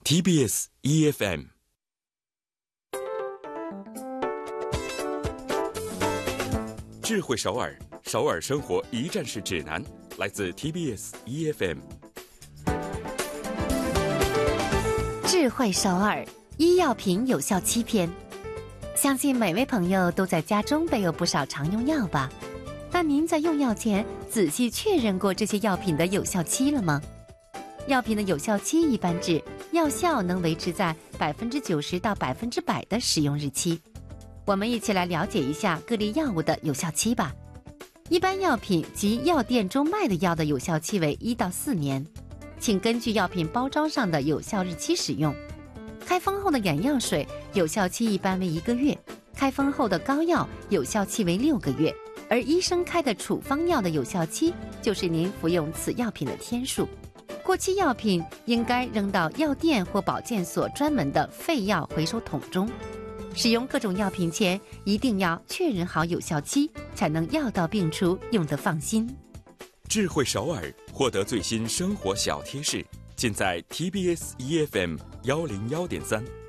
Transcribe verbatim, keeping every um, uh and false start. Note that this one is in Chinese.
T B S E F M。 智慧首尔，首尔生活一站式指南，来自 T B S E F M。 智慧首尔医药品有效期篇。相信每位朋友都在家中备有不少常用药吧？但您在用药前仔细确认过这些药品的有效期了吗？药品的有效期一般指药效能维持在百分之九十到百分之百的使用日期。我们一起来了解一下各类药物的有效期吧。一般药品及药店中卖的药的有效期为一到四年，请根据药品包装上的有效日期使用。开封后的眼药水有效期一般为一个月，开封后的膏药有效期为六个月，而医生开的处方药的有效期就是您服用此药品的天数。过期药品应该扔到药店或保健所专门的废药回收桶中。使用各种药品前，一定要确认好有效期，才能药到病除，用得放心。 智慧首尔，获得最新生活小贴士，尽在 T B S E F M 幺零幺点三。